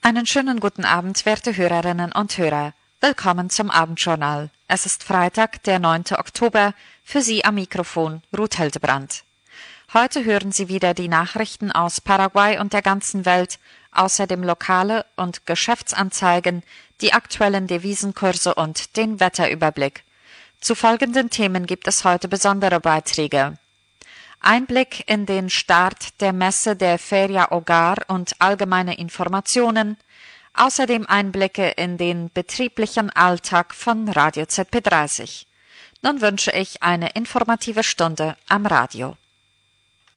Einen schönen guten Abend, werte Hörerinnen und Hörer. Willkommen zum Abendjournal. Es ist Freitag, der 9. Oktober. Für Sie am Mikrofon Ruth Hildebrand. Heute hören Sie wieder die Nachrichten aus Paraguay und der ganzen Welt, außerdem lokale und Geschäftsanzeigen, die aktuellen Devisenkurse und den Wetterüberblick. Zu folgenden Themen gibt es heute besondere Beiträge. Einblick in den Start der Messe der Feria Hogar und allgemeine Informationen, außerdem Einblicke in den betrieblichen Alltag von Radio ZP30. Nun wünsche ich eine informative Stunde am Radio.